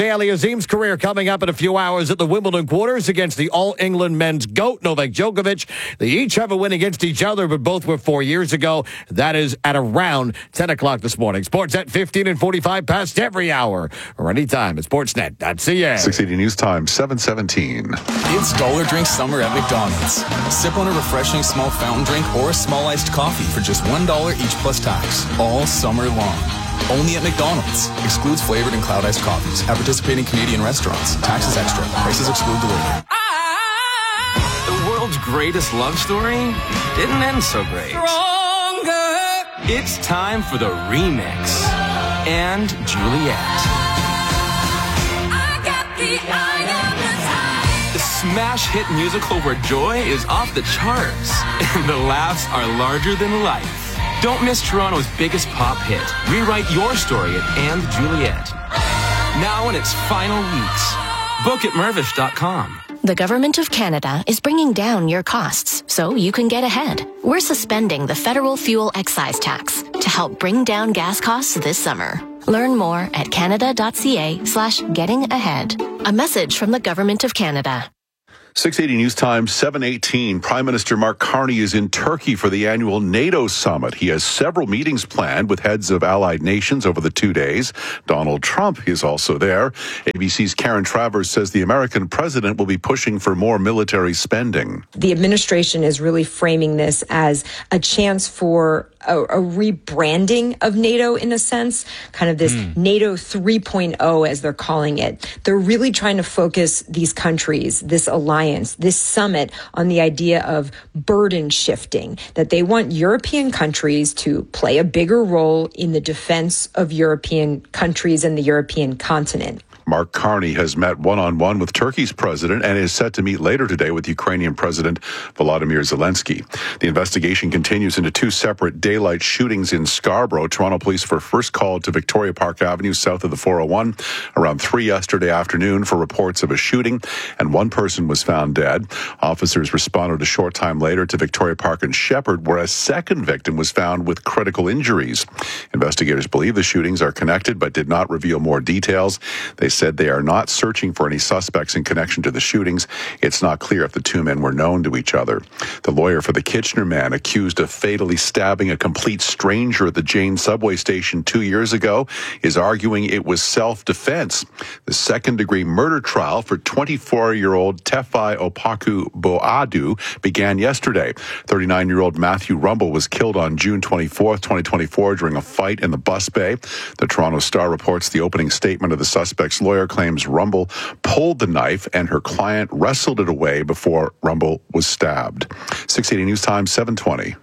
Jose Aliassim's career coming up in a few hours at the Wimbledon quarters against the All-England men's GOAT, Novak Djokovic. They each have a win against each other, but both were four years ago. That is at around ten o'clock this morning. Sports at fifteen and forty-five past every hour, or anytime at sportsnet dot c a. six eighty News Time, seven seventeen. It's Dollar Drink Summer at McDonald's. Sip on a refreshing small fountain drink or a small iced coffee for just one dollar each plus tax, all summer long. Only at McDonald's. Excludes flavored and cloud iced coffees at participating Canadian restaurants. Taxes extra. Prices exclude delivery. The world's greatest love story didn't end so great. Stronger. It's time for the remix. And Juliet. I got the eye of the time. The smash hit musical where joy is off the charts and the laughs are larger than life. Don't miss Toronto's biggest pop hit. Rewrite your story at And Juliet. Now in its final weeks. Book at Mirvish dot com. The Government of Canada is bringing down your costs so you can get ahead. We're suspending the federal fuel excise tax to help bring down gas costs this summer. Learn more at canada.ca slash getting ahead. A message from the Government of Canada. six eighty News Time, seven eighteen. Prime Minister Mark Carney is in Turkey for the annual NATO summit. He has several meetings planned with heads of allied nations over the two days. Donald Trump is also there. A B C's Karen Travers says the American president will be pushing for more military spending. The administration is really framing this as a chance for a, a rebranding of NATO in a sense, kind of this mm. NATO three point oh as they're calling it. They're really trying to focus these countries, this alliance, this summit on the idea of burden shifting, that they want European countries to play a bigger role in the defense of European countries and the European continent. Mark Carney has met one-on-one with Turkey's president and is set to meet later today with Ukrainian President Volodymyr Zelensky. The investigation continues into two separate daylight shootings in Scarborough. Toronto police were first called to Victoria Park Avenue south of the four oh one around three yesterday afternoon for reports of a shooting, and one person was found dead. Officers responded a short time later to Victoria Park and Shepherd, where a second victim was found with critical injuries. Investigators believe the shootings are connected but did not reveal more details. They said they are not searching for any suspects in connection to the shootings. It's not clear if the two men were known to each other. The lawyer for the Kitchener man accused of fatally stabbing a complete stranger at the Jane subway station two years ago is arguing it was self-defense. The second-degree murder trial for twenty-four-year-old Tefai Opaku Boadu began yesterday. thirty-nine-year-old Matthew Rumble was killed on June twenty-fourth, twenty twenty-four during a fight in the bus bay. The Toronto Star reports the opening statement of the suspect's lawyer claims Rumble pulled the knife and her client wrestled it away before Rumble was stabbed. six eighty News Time, seven twenty.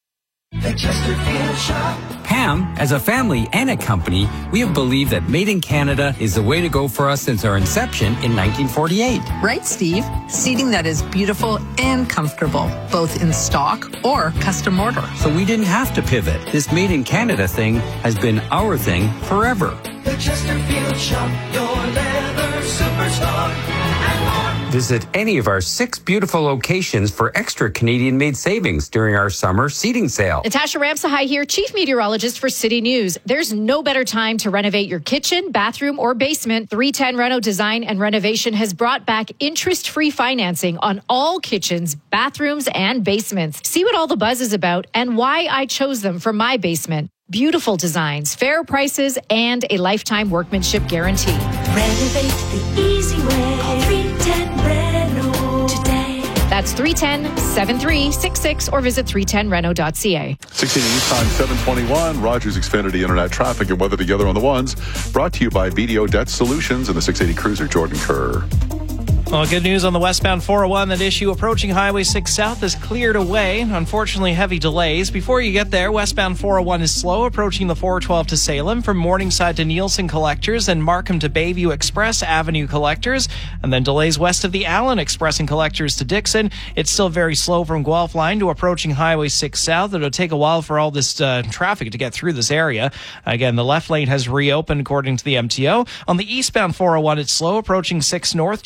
Pam, as a family and a company, we have believed that Made in Canada is the way to go for us since our inception in nineteen forty-eight. Right, Steve? Seating that is beautiful and comfortable, both in stock or custom order. So we didn't have to pivot. This Made in Canada thing has been our thing forever. The Chesterfield Shop, your leather superstar. Visit any of our six beautiful locations for extra Canadian-made savings during our summer seating sale. Natasha Ramsahai here, Chief Meteorologist for City News. There's no better time to renovate your kitchen, bathroom, or basement. three ten Reno Design and Renovation has brought back interest-free financing on all kitchens, bathrooms, and basements. See what all the buzz is about and why I chose them for my basement. Beautiful designs, fair prices, and a lifetime workmanship guarantee. Renovate the easy way. Call three ten Reno today. That's three one zero, seven three six six or visit three ten reno dot c a. sixteen News Time, seven twenty-one. Rogers Xfinity Internet Traffic and Weather Together on the Ones. Brought to you by B D O Debt Solutions and the six eighty Cruiser, Jordan Kerr. Well, good news on the westbound four oh one. That issue approaching Highway six South is cleared away. Unfortunately, heavy delays. Before you get there, westbound four oh one is slow approaching the four twelve to Salem from Morningside to Nielsen Collectors and Markham to Bayview Express Avenue Collectors. And then delays west of the Allen Express and Collectors to Dixon. It's still very slow from Guelph Line to approaching Highway six South. It'll take a while for all this uh, traffic to get through this area. Again, the left lane has reopened according to the M T O. On the eastbound four oh one, it's slow approaching six North to approaching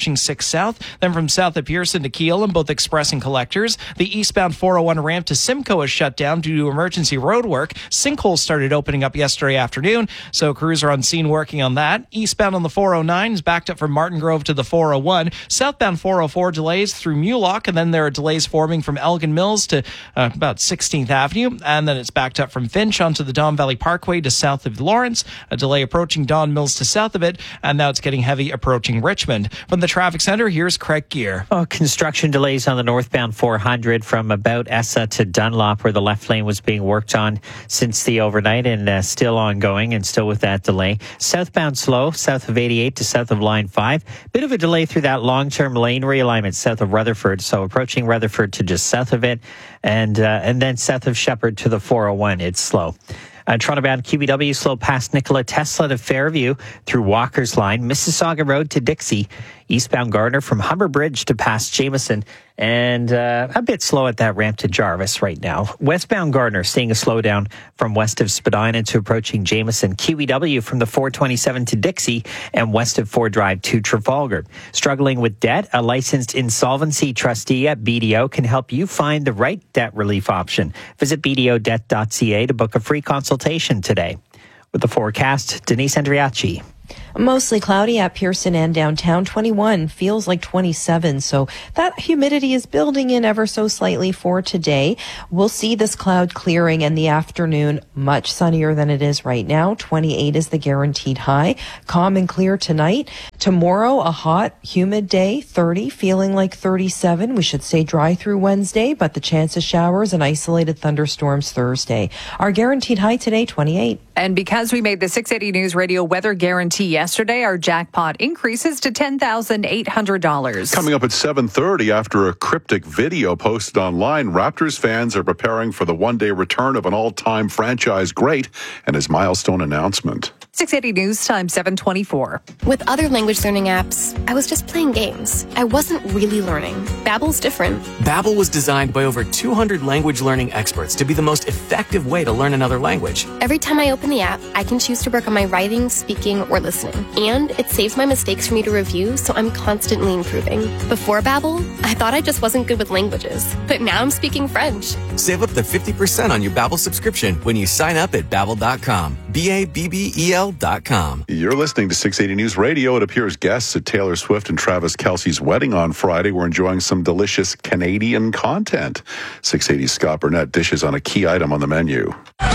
approaching six South. Then from south of Pearson to Keele and both express and collectors. The eastbound four oh one ramp to Simcoe is shut down due to emergency road work. Sinkholes started opening up yesterday afternoon, so crews are on scene working on that. Eastbound on the four oh nine is backed up from Martin Grove to the four oh one. Southbound four oh four delays through Mulock, and then there are delays forming from Elgin Mills to uh, about sixteenth Avenue, and then it's backed up from Finch onto the Don Valley Parkway to south of Lawrence. A delay approaching Don Mills to south of it, and now it's getting heavy approaching Richmond. From the traffic center, here's Craig Gear. Oh, construction delays on the northbound four hundred from about Essa to Dunlop, where the left lane was being worked on since the overnight, and uh, still ongoing and still with that delay. Southbound slow, south of eighty-eight to south of line five. Bit of a delay through that long-term lane realignment south of Rutherford, so approaching Rutherford to just south of it, and uh, and then south of Shepherd to the four oh one. It's slow. Uh, Toronto-bound Q B W slow past Nikola Tesla to Fairview through Walker's Line, Mississauga Road to Dixie, eastbound Gardner from Humber Bridge to past Jameson, and uh, a bit slow at that ramp to Jarvis right now. Westbound Gardner seeing a slowdown from west of Spadina to approaching Jameson. Q B W from the four twenty-seven to Dixie and west of Ford Drive to Trafalgar. Struggling with debt, a licensed insolvency trustee at B D O can help you find the right debt relief option. Visit b d o debt dot c a to book a free consultation today. With the forecast, Denise Andriachi. Mostly cloudy at Pearson and downtown. twenty-one feels like twenty-seven. So that humidity is building in ever so slightly for today. We'll see this cloud clearing in the afternoon, much sunnier than it is right now. twenty-eight is the guaranteed high. Calm and clear tonight. Tomorrow, a hot, humid day, thirty, feeling like thirty-seven. We should stay dry through Wednesday, but the chance of showers and isolated thunderstorms Thursday. Our guaranteed high today, twenty-eight. And because we made the six eighty News Radio weather guarantee yesterday, our jackpot increases to ten thousand eight hundred dollars. Coming up at seven thirty, after a cryptic video posted online, Raptors fans are preparing for the one-day return of an all-time franchise great and his milestone announcement. six eighty News Time, seven twenty-four. With other language learning apps, I was just playing games. I wasn't really learning. Babbel's different. Babbel was designed by over two hundred language learning experts to be the most effective way to learn another language. Every time I open the app, I can choose to work on my writing, speaking, or listening. And it saves my mistakes for me to review, so I'm constantly improving. Before Babbel, I thought I just wasn't good with languages. But now I'm speaking French. Save up to fifty percent on your Babbel subscription when you sign up at babbel dot com. B A B B E L dot com. You're listening to six eighty News Radio. It appears guests at Taylor Swift and Travis Kelce's wedding on Friday were enjoying some delicious Canadian content. six eighty's Scott Burnett dishes on a key item on the menu.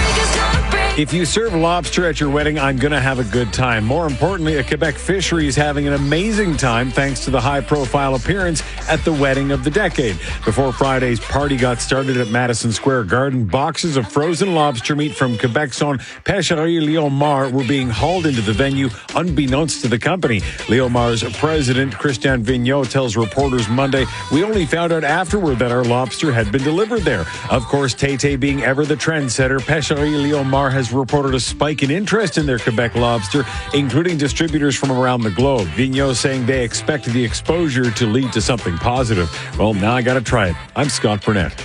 If you serve lobster at your wedding, I'm going to have a good time. More importantly, a Quebec fishery is having an amazing time thanks to the high-profile appearance at the wedding of the decade. Before Friday's party got started at Madison Square Garden, boxes of frozen lobster meat from Quebec's own Pêcherie Léomar were being hauled into the venue unbeknownst to the company. Léomar's president, Christian Vigneault, tells reporters Monday, "We only found out afterward that our lobster had been delivered there." Of course, Tay-Tay being ever the trendsetter, Pêcherie Léomar has reported a spike in interest in their Quebec lobster, including distributors from around the globe. Vigneault saying they expect the exposure to lead to something positive. Well, now I got to try it. I'm Scott Burnett.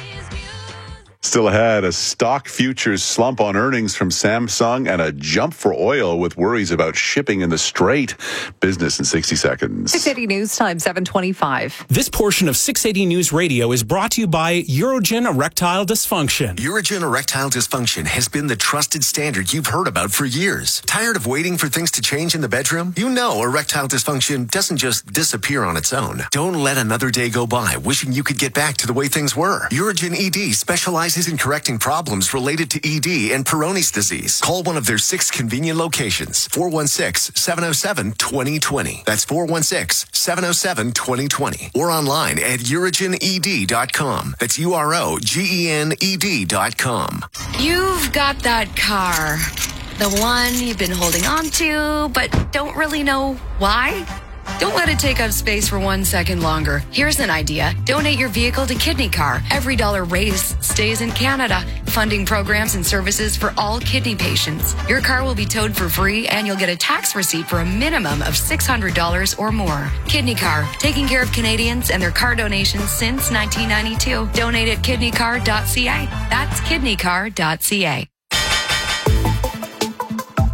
Still ahead, a stock futures slump on earnings from Samsung and a jump for oil with worries about shipping in the Strait. Business in sixty seconds. six eighty News Time, seven twenty-five. This portion of six eighty News Radio is brought to you by Urogen Erectile Dysfunction. Urogen Erectile Dysfunction has been the trusted standard you've heard about for years. Tired of waiting for things to change in the bedroom? You know erectile dysfunction doesn't just disappear on its own. Don't let another day go by wishing you could get back to the way things were. Urogen E D specializes in correcting problems related to E D and Peyronie's disease. Call one of their six convenient locations. four one six, seven oh seven, two oh two oh. That's four one six, seven oh seven, two oh two oh. Or online at urogen e d dot com. That's U R O G E N E D dot com. You've got that car. The one you've been holding on to, but don't really know why? Don't let it take up space for one second longer. Here's an idea. Donate your vehicle to Kidney Car. Every dollar raised stays in Canada, funding programs and services for all kidney patients. Your car will be towed for free, and you'll get a tax receipt for a minimum of six hundred dollars or more. Kidney Car, taking care of Canadians and their car donations since nineteen ninety-two. Donate at kidney car dot c a. That's kidney car dot c a.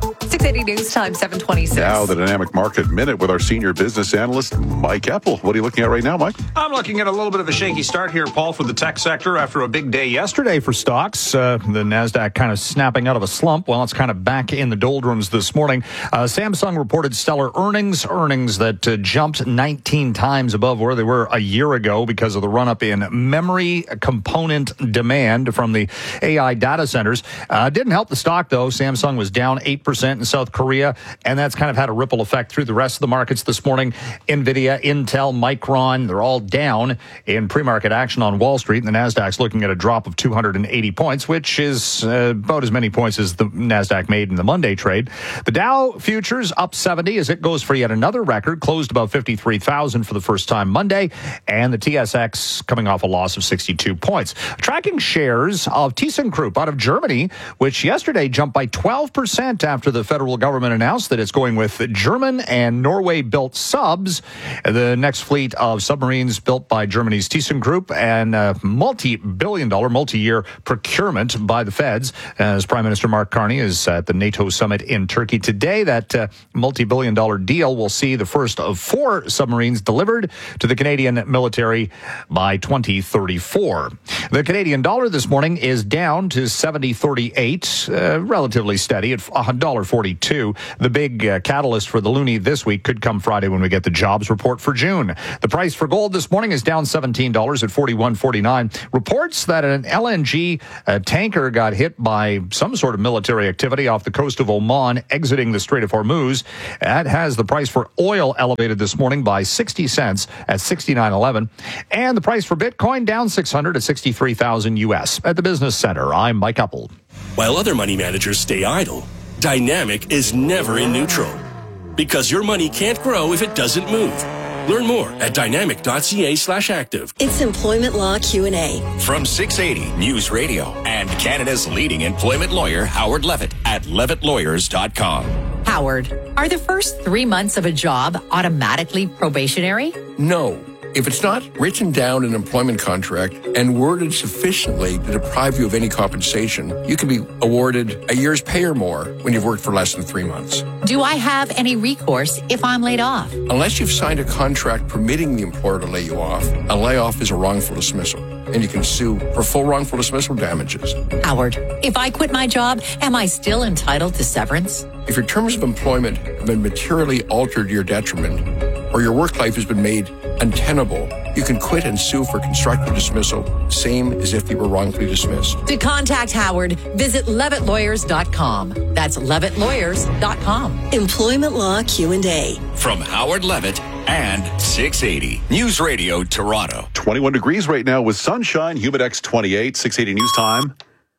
eighty News Time, seven twenty-six. Now the Dynamic Market Minute with our senior business analyst, Mike Eppel. What are you looking at right now, Mike? I'm looking at a little bit of a shaky start here, Paul, for the tech sector after a big day yesterday for stocks. Uh, the NASDAQ kind of snapping out of a slump. Well, it's kind of back in the doldrums this morning. Uh, Samsung reported stellar earnings, earnings that uh, jumped nineteen times above where they were a year ago because of the run-up in memory component demand from the A I data centers. Uh, didn't help the stock, though. Samsung was down eight percent in South Korea, and that's kind of had a ripple effect through the rest of the markets this morning. NVIDIA, Intel, Micron, they're all down in pre-market action on Wall Street, and the NASDAQ's looking at a drop of two hundred eighty points, which is uh, about as many points as the NASDAQ made in the Monday trade. The Dow futures up seventy as it goes for yet another record, closed above fifty-three thousand for the first time Monday, and the T S X coming off a loss of sixty-two points. Tracking shares of ThyssenKrupp out of Germany, which yesterday jumped by twelve percent after the federal government announced that it's going with German and Norway-built subs, the next fleet of submarines built by Germany's ThyssenKrupp, and a multi-billion dollar, multi-year procurement by the feds, as Prime Minister Mark Carney is at the NATO summit in Turkey today. That uh, multi-billion dollar deal will see the first of four submarines delivered to the Canadian military by twenty thirty-four. The Canadian dollar this morning is down to seventy thirty-eight, uh, relatively steady at one dollar forty-two. The big uh, catalyst for the loonie this week could come Friday when we get the jobs report for June. The price for gold this morning is down seventeen dollars at forty-one forty-nine. Reports that an L N G uh, tanker got hit by some sort of military activity off the coast of Oman exiting the Strait of Hormuz. That has the price for oil elevated this morning by sixty cents at sixty-nine eleven. And the price for Bitcoin down six hundred at sixty-three thousand U S. At the Business Center, I'm Mike Eppel. While other money managers stay idle, Dynamic is never in neutral. Because your money can't grow if it doesn't move. Learn more at dynamic.ca slash active. It's Employment Law Q and A. From six eighty News Radio and Canada's leading employment lawyer, Howard Levitt, at levitt lawyers dot com. Howard, are the first three months of a job automatically probationary? No. If it's not written down in an employment contract and worded sufficiently to deprive you of any compensation, you can be awarded a year's pay or more when you've worked for less than three months. Do I have any recourse if I'm laid off? Unless you've signed a contract permitting the employer to lay you off, a layoff is a wrongful dismissal, and you can sue for full wrongful dismissal damages. Howard, if I quit my job, am I still entitled to severance? If your terms of employment have been materially altered to your detriment, or your work life has been made untenable, you can quit and sue for constructive dismissal, same as if you were wrongfully dismissed. To contact Howard, visit levitt lawyers dot com. That's levitt lawyers dot com. Employment Law Q and A. From Howard Levitt and six eighty News Radio Toronto. twenty-one degrees right now with sunshine, Humidex twenty-eight, six eighty News Time,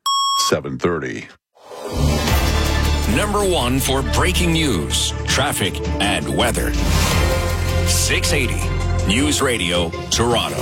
seven thirty. Number one for breaking news, traffic, and weather. six eighty News Radio Toronto.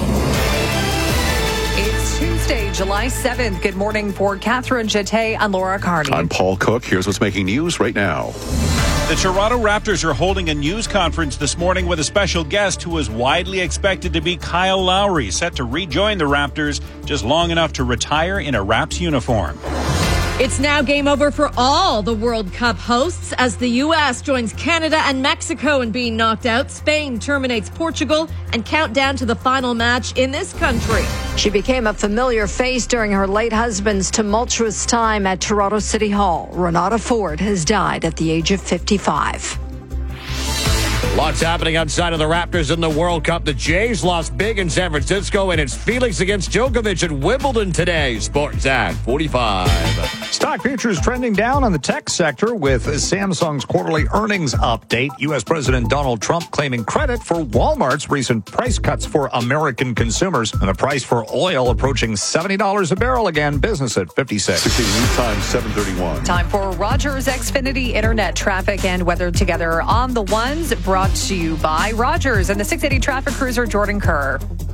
It's Tuesday, July seventh. Good morning for Catherine Jeté and Laura Carney. I'm Paul Cook. Here's what's making news right now. The Toronto Raptors are holding a news conference this morning with a special guest who is widely expected to be Kyle Lowry, set to rejoin the Raptors just long enough to retire in a Raps uniform. It's now game over for all the World Cup hosts as the U S joins Canada and Mexico in being knocked out. Spain terminates Portugal and countdown to the final match in this country. She became a familiar face during her late husband's tumultuous time at Toronto City Hall. Renata Ford has died at the age of fifty-five. Lots happening outside of the Raptors in the World Cup. The Jays lost big in San Francisco, and it's Felix against Djokovic at Wimbledon today. Sports at forty-five. Stock futures trending down on the tech sector with Samsung's quarterly earnings update. U S. President Donald Trump claiming credit for Walmart's recent price cuts for American consumers. And the price for oil approaching seventy dollars a barrel again. Business at fifty-six. sixteen News Time, seven thirty-one. Time for Rogers Xfinity Internet traffic and weather together on the ones brought to you by Rogers and the six eighty traffic cruiser Jordan Kerr.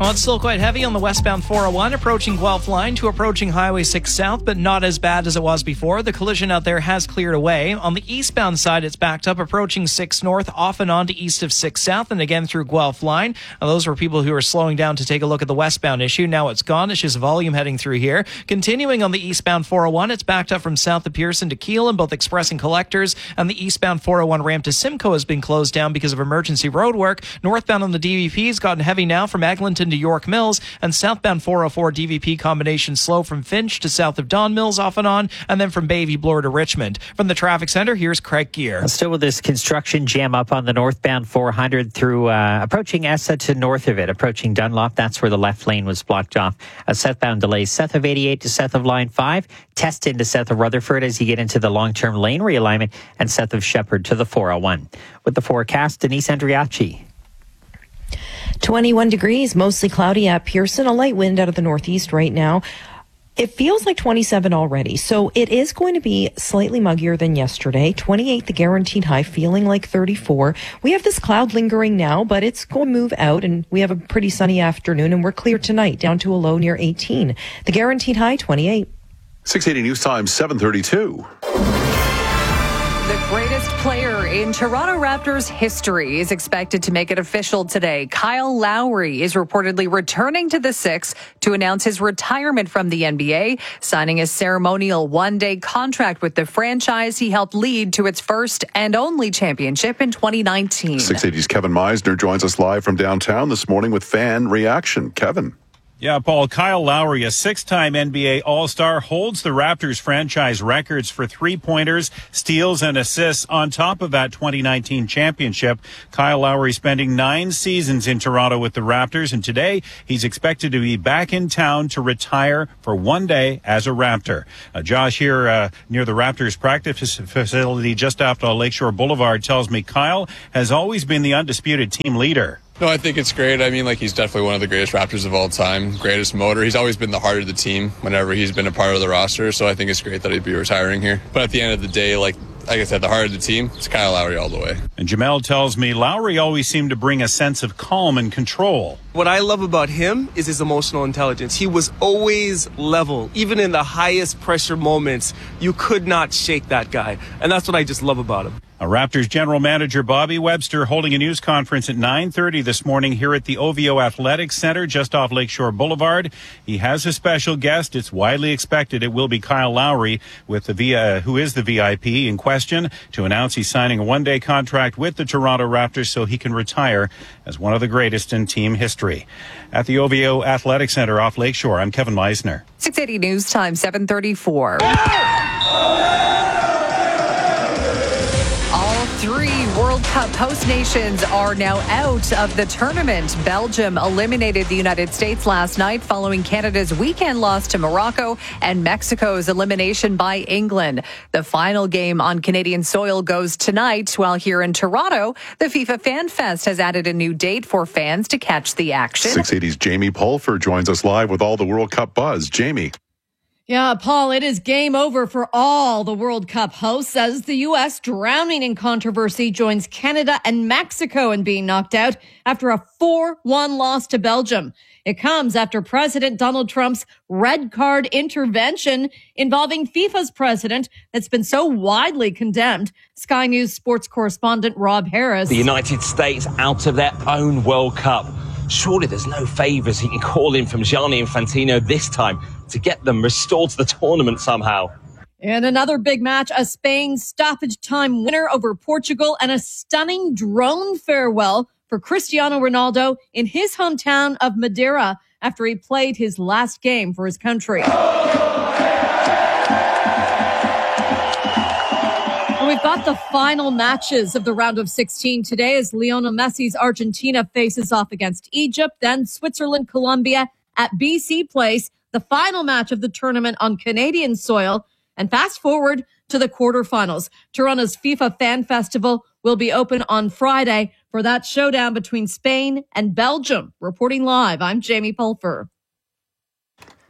Well, it's still quite heavy on the westbound four oh one, approaching Guelph Line to approaching Highway six South, but not as bad as it was before. The collision out there has cleared away. On the eastbound side, it's backed up, approaching six North, off and on to east of six South, and again through Guelph Line. Now, those were people who were slowing down to take a look at the westbound issue. Now it's gone. It's just volume heading through here. Continuing on the eastbound four oh one, it's backed up from south of Pearson to Keelan, both express and collectors, and the eastbound four oh one ramp to Simcoe has been closed down because of emergency road work. Northbound on the D V P has gotten heavy now from Eglinton to York Mills, and southbound four oh four D V P combination slow from Finch to south of Don Mills off and on, and then from Bayview Bloor to Richmond. From the traffic center, here's Craig Gear. Still with this construction jam up on the northbound four hundred through uh, approaching Essa to north of it, approaching Dunlop. That's where the left lane was blocked off. A southbound delay south of eighty-eight to south of line five, test into south of Rutherford as you get into the long-term lane realignment, and south of Shepherd to the four oh one. With the forecast, Denise Andriachi. twenty-one degrees, mostly cloudy at Pearson, a light wind out of the northeast right now. It feels like twenty-seven already, so it is going to be slightly muggier than yesterday. twenty-eight, the guaranteed high, feeling like thirty-four. We have this cloud lingering now, but it's going to move out, and we have a pretty sunny afternoon, and we're clear tonight, down to a low near eighteen. The guaranteed high, twenty-eight. six eighty News Time, seven thirty-two. The greatest player in Toronto Raptors history is expected to make it official today. Kyle Lowry is reportedly returning to the Six to announce his retirement from the N B A, signing a ceremonial one-day contract with the franchise he helped lead to its first and only championship in twenty nineteen. six eighty's Kevin Meisner joins us live from downtown this morning with fan reaction. Kevin. Yeah, Paul, Kyle Lowry, a six-time N B A All-Star, holds the Raptors franchise records for three-pointers, steals, and assists on top of that twenty nineteen championship. Kyle Lowry spending nine seasons in Toronto with the Raptors, and today he's expected to be back in town to retire for one day as a Raptor. Uh, Josh here uh, near the Raptors practice facility just off of Lakeshore Boulevard tells me Kyle has always been the undisputed team leader. No, I think it's great. I mean, like, he's definitely one of the greatest Raptors of all time, greatest motor. He's always been the heart of the team whenever he's been a part of the roster, so I think it's great that he'd be retiring here. But at the end of the day, like, like I said, the heart of the team, it's Kyle Lowry all the way. And Jamel tells me Lowry always seemed to bring a sense of calm and control. What I love about him is his emotional intelligence. He was always level. Even in the highest pressure moments, you could not shake that guy. And that's what I just love about him. A Raptors general manager Bobby Webster holding a news conference at nine thirty this morning here at the O V O Athletics Center just off Lakeshore Boulevard. He has a special guest. It's widely expected it will be Kyle Lowry, with the v, uh, who is the V I P in question, to announce he's signing a one-day contract with the Toronto Raptors so he can retire as one of the greatest in team history. At the O V O Athletics Center off Lakeshore, I'm Kevin Meisner. six eighty News Time, seven thirty-four. Three World Cup host nations are now out of the tournament. Belgium eliminated the United States last night following Canada's weekend loss to Morocco and Mexico's elimination by England. The final game on Canadian soil goes tonight, while here in Toronto, the FIFA Fan Fest has added a new date for fans to catch the action. six eighty's Jamie Pulfer joins us live with all the World Cup buzz. Jamie. Yeah, Paul, it is game over for all the World Cup hosts as the U S, drowning in controversy, joins Canada and Mexico in being knocked out after a four one loss to Belgium. It comes after President Donald Trump's red card intervention involving FIFA's president that's been so widely condemned. Sky News sports correspondent Rob Harris. The United States out of their own World Cup. Surely there's no favours he can call in from Gianni Infantino this time to get them restored to the tournament somehow. And another big match, a Spain stoppage time winner over Portugal, and a stunning drone farewell for Cristiano Ronaldo in his hometown of Madeira after he played his last game for his country. And we've got the final matches of the round of sixteen today as Lionel Messi's Argentina faces off against Egypt, then Switzerland, Colombia at B C Place, the final match of the tournament on Canadian soil. And fast forward to the quarterfinals. Toronto's FIFA Fan Festival will be open on Friday for that showdown between Spain and Belgium. Reporting live, I'm Jamie Pulfer.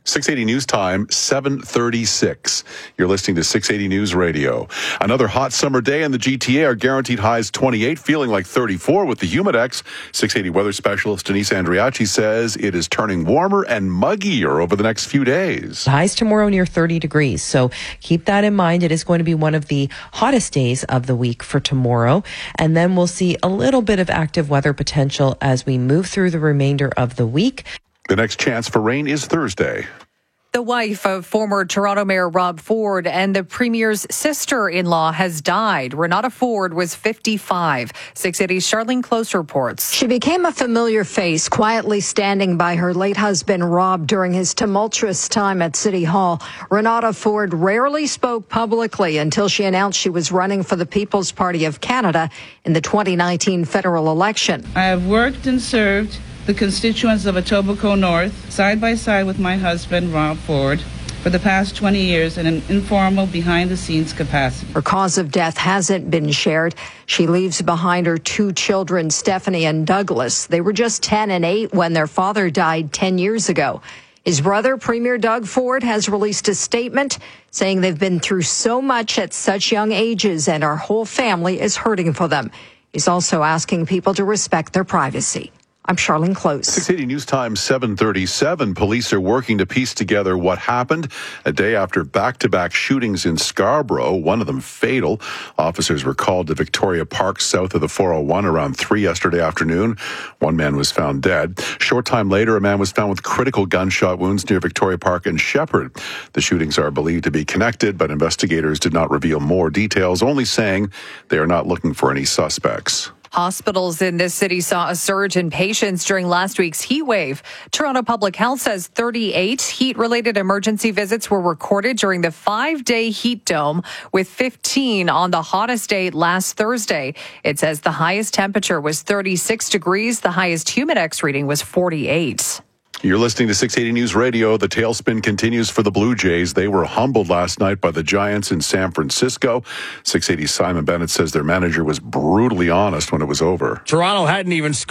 six eighty News Time, seven thirty-six. You're listening to six eighty News Radio. Another hot summer day in the G T A. Our guaranteed highs twenty-eight, feeling like thirty-four with the Humidex. six eighty weather specialist Denise Andriachi says it is turning warmer and muggier over the next few days. Highs tomorrow near thirty degrees. So keep that in mind. It is going to be one of the hottest days of the week for tomorrow. And then we'll see a little bit of active weather potential as we move through the remainder of the week. The next chance for rain is Thursday. The wife of former Toronto Mayor Rob Ford and the Premier's sister-in-law has died. Renata Ford was fifty-five. six eighty's Charlene Close reports. She became a familiar face, quietly standing by her late husband Rob during his tumultuous time at City Hall. Renata Ford rarely spoke publicly until she announced she was running for the People's Party of Canada in the twenty nineteen federal election. I have worked and served the constituents of Etobicoke North, side by side with my husband, Rob Ford, for the past twenty years in an informal, behind-the-scenes capacity. Her cause of death hasn't been shared. She leaves behind her two children, Stephanie and Douglas. They were just ten and eight when their father died ten years ago. His brother, Premier Doug Ford, has released a statement saying they've been through so much at such young ages and our whole family is hurting for them. He's also asking people to respect their privacy. I'm Charlene Close. six eighty News Time, seven thirty-seven. Police are working to piece together what happened a day after back-to-back shootings in Scarborough, one of them fatal. Officers were called to Victoria Park south of the four oh one around three yesterday afternoon. One man was found dead. Short time later, a man was found with critical gunshot wounds near Victoria Park and Shepherd. The shootings are believed to be connected, but investigators did not reveal more details, only saying they are not looking for any suspects. Hospitals in this city saw a surge in patients during last week's heat wave. Toronto Public Health says thirty-eight heat-related emergency visits were recorded during the five-day heat dome, with fifteen on the hottest day last Thursday. It says the highest temperature was thirty-six degrees. The highest Humidex reading was forty-eight. You're listening to six eighty News Radio. The tailspin continues for the Blue Jays. They were humbled last night by the Giants in San Francisco. six eighty's Simon Bennett says their manager was brutally honest when it was over. Toronto hadn't even scored.